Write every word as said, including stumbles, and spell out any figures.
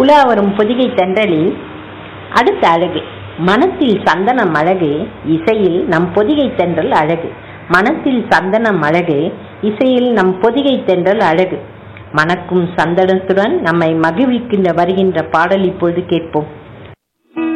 உலா வரும் பொதிகை தென்றலில் அடுத்த அழகு. மனத்தில் சந்தனம் அழகு, இசையில் நம் பொதிகை தென்றல் அழகு. மனத்தில் சந்தனம் அழகு, இசையில் நம் பொதிகை தென்றல் அழகு. மணக்கும் சந்தனத்துடன் நம்மை மகிழ்விக்கின்ற வருகின்ற பாடல் இப்பொழுது கேட்போம்.